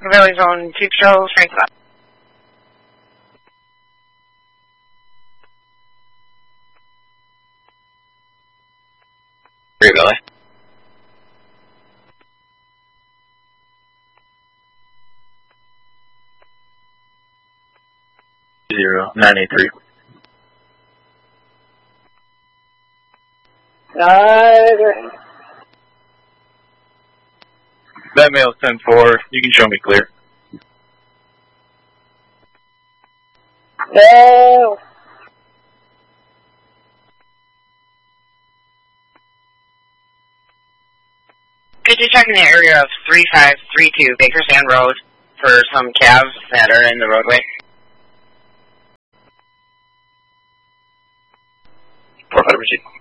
Cracker Valley Zone 2 Control, strength up. Great Valley. Zero 983. That mail's 10-4. You can show me clear. No. Could you check in the area of 3532 Bakersand Road for some calves that are in the roadway? 4-5 proceed.